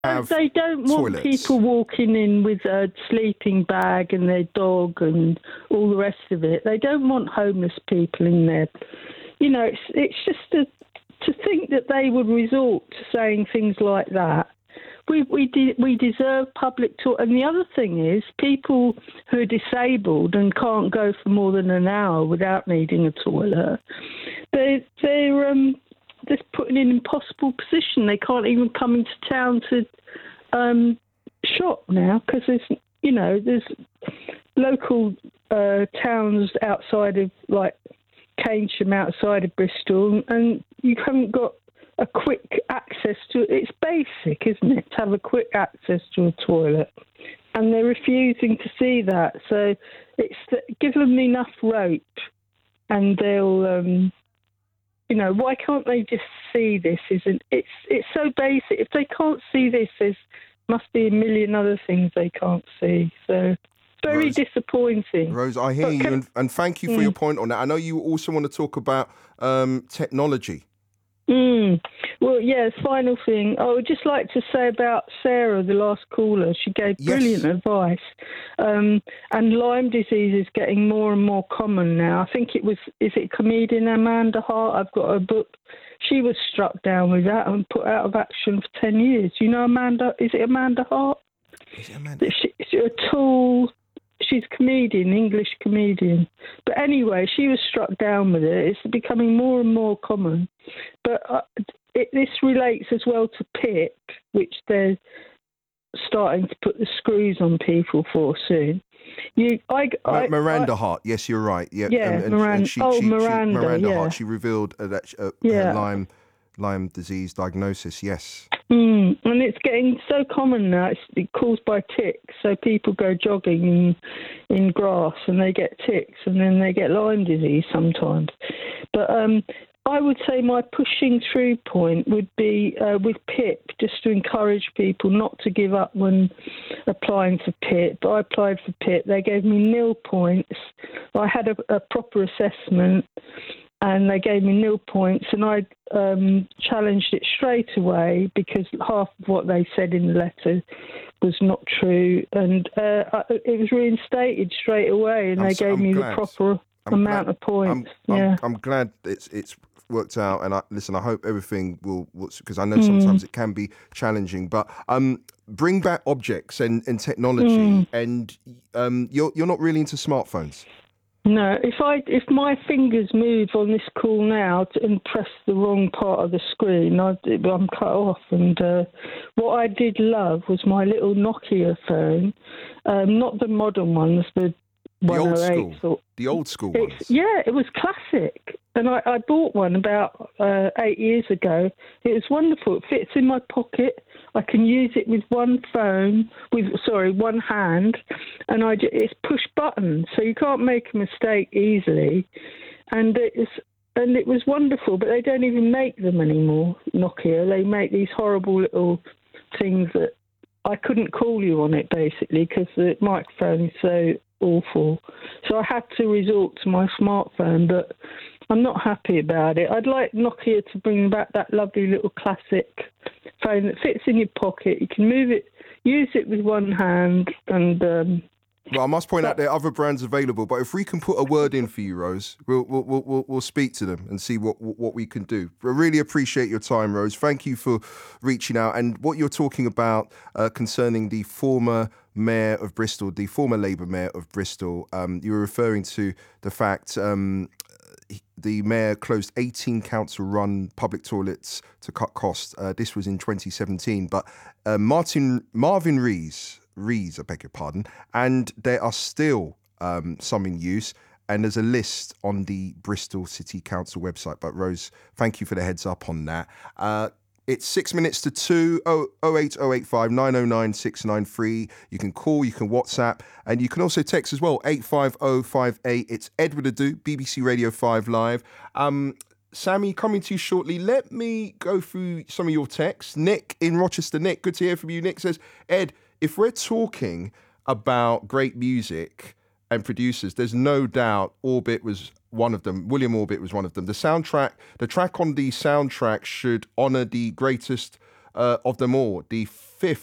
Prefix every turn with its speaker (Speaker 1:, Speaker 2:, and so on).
Speaker 1: have
Speaker 2: They don't want
Speaker 1: toilets.
Speaker 2: people walking in with a sleeping bag and their dog and all the rest of it. They don't want homeless people in there. You know, it's just to think that they would resort to saying things like that. We deserve public toilet. And the other thing is, people who are disabled and can't go for more than an hour without needing a toilet, they're just put in an impossible position. They can't even come into town to shop now because there's local towns outside of, like Keynsham, outside of Bristol, and you haven't got a quick access to it. It's basic, isn't it, to have a quick access to a toilet? And they're refusing to see that. So give them enough rope and they'll, why can't they just see this? It's so basic. If they can't see this, there must be a million other things they can't see. So very disappointing.
Speaker 1: Rose, I hear you, and thank you for your point on that. I know you also want to talk about technology.
Speaker 2: Well, yes, final thing. I would just like to say about Sarah, the last caller. She gave brilliant advice. And Lyme disease is getting more and more common now. I think is it comedian Amanda Hart? I've got her book. She was struck down with that and put out of action for 10 years. You know Amanda? Is it Amanda Hart?
Speaker 1: Is it Amanda?
Speaker 2: She's a tall... She's a comedian, English comedian. But anyway, she was struck down with it. It's becoming more and more common. But this relates as well to PIP, which they're starting to put the screws on people for soon.
Speaker 1: Miranda Hart, yes, you're right. Yeah,
Speaker 2: Miranda.
Speaker 1: Miranda Hart. She revealed that Lyme disease diagnosis. Yes.
Speaker 2: And it's getting so common now. It's caused by ticks. So people go jogging in grass and they get ticks, and then they get Lyme disease sometimes. But I would say my pushing through point would be with PIP, just to encourage people not to give up when applying for PIP. I applied for PIP. They gave me 0 points. I had a proper assessment, and they gave me 0 points, and I challenged it straight away because half of what they said in the letter was not true, and it was reinstated straight away, and they gave me the proper amount of points.
Speaker 1: I'm glad it's worked out, and I hope everything will, because I know sometimes it can be challenging, but bring back objects and technology, and you're not really into smartphones.
Speaker 2: No, if my fingers move on this call now and press the wrong part of the screen, I'm cut off. And what I did love was my little Nokia phone, not the modern ones, the 108.
Speaker 1: The old school ones.
Speaker 2: Yeah, it was classic. And I bought one about 8 years ago. It was wonderful. It fits in my pocket. I can use it with one hand, and it's push buttons, so you can't make a mistake easily. And it was wonderful, but they don't even make them anymore, Nokia. They make these horrible little things that I couldn't call you on it, basically, because the microphone is so awful. So I had to resort to my smartphone, but I'm not happy about it. I'd like Nokia to bring back that lovely little classic phone that fits in your pocket. You can move it, use it with one hand, and...
Speaker 1: Well, I must point out there are other brands available, but if we can put a word in for you, Rose, we'll speak to them and see what we can do. I really appreciate your time, Rose. Thank you for reaching out. And what you're talking about concerning the former Mayor of Bristol, the former Labour Mayor of Bristol, you were referring to the fact the mayor closed 18 council-run public toilets to cut costs. This was in 2017. But Marvin Rees, I beg your pardon, and there are still some in use, and there's a list on the Bristol City Council website. But Rose, thank you for the heads up on that. It's 6 minutes to 2, 08085 909 693. You can call, you can WhatsApp, and you can also text as well, 85058. It's Ed with a Do, BBC Radio 5 Live. Sammy, coming to you shortly. Let me go through some of your texts. Nick in Rochester. Nick, good to hear from you. Nick says, Ed, if we're talking about great music and producers, there's no doubt Orbit was one of them. William Orbit was one of them. The track on the soundtrack should honour the greatest of them all, the